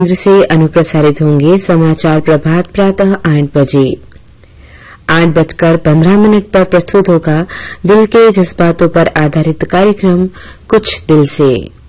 केंद्र से अनुप्रसारित होंगे समाचार प्रभात प्रातः 8 बजे। 8:15 पर प्रस्तुत होगा दिल के जज्बातों पर आधारित कार्यक्रम कुछ दिल से।